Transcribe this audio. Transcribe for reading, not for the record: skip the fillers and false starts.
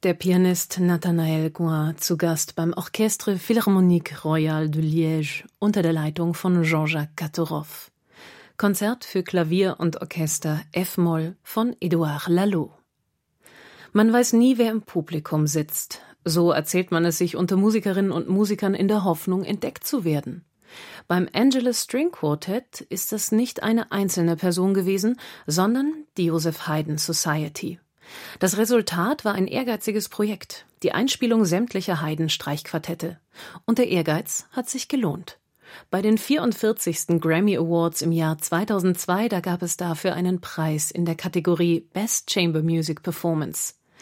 Der Pianist Nathanael Gouin zu Gast beim Orchestre Philharmonique Royale de Liège unter der Leitung von Jean-Jacques Katorow. Konzert für Klavier und Orchester F-Moll von Édouard Laloux. Man weiß nie, wer im Publikum sitzt. So erzählt man es sich unter Musikerinnen und Musikern in der Hoffnung, entdeckt zu werden. Beim Angelus String Quartet ist das nicht eine einzelne Person gewesen, sondern die Joseph Haydn Society. Das Resultat war ein ehrgeiziges Projekt, die Einspielung sämtlicher Haydn-Streichquartette. Und der Ehrgeiz hat sich gelohnt. Bei den 44. Grammy Awards im Jahr 2002, da gab es dafür einen Preis in der Kategorie Best Chamber Music Performance.